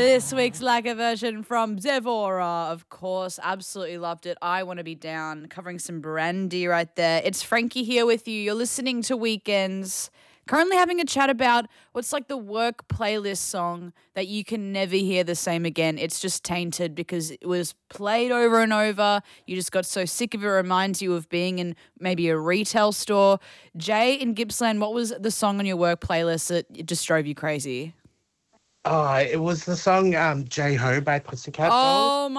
This week's Lacquer version from Devora, of course. Absolutely loved it. I Want to Be Down, covering some brandy right there. It's Frankie here with you. You're listening to Weekends. Currently having a chat about what's like the work playlist song that you can never hear the same again. It's just tainted because it was played over and over. You just got so sick of it. It reminds you of being in maybe a retail store. Jay in Gippsland, what was the song on your work playlist that it just drove you crazy? Oh, it was the song J Ho by Pussycat Dolls. Oh